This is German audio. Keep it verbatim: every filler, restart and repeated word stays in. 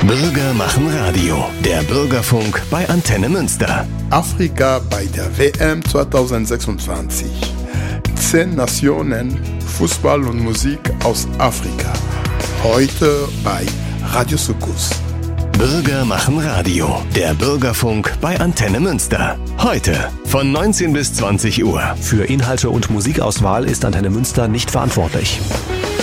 Bürger machen Radio. Der Bürgerfunk bei Antenne Münster. Afrika bei der W M zweitausendsechsundzwanzig. Zehn Nationen, Fußball und Musik aus Afrika. Heute bei Radio Sukus. Bürger machen Radio. Der Bürgerfunk bei Antenne Münster. Heute von neunzehn bis zwanzig Uhr. Für Inhalte und Musikauswahl ist Antenne Münster nicht verantwortlich.